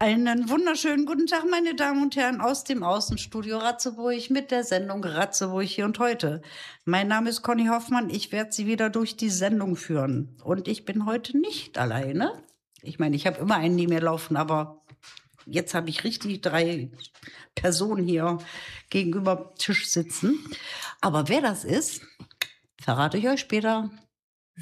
Einen wunderschönen guten Tag, meine Damen und Herren, aus dem Außenstudio Ratzeburg mit der Sendung Ratzeburg hier und heute. Mein Name ist Conny Hoffmann, ich werde Sie wieder durch die Sendung führen. Und ich bin heute nicht alleine. Ich meine, ich habe immer einen neben mir laufen, aber jetzt habe ich richtig 3 Personen hier gegenüber dem Tisch sitzen. Aber wer das ist, verrate ich euch später.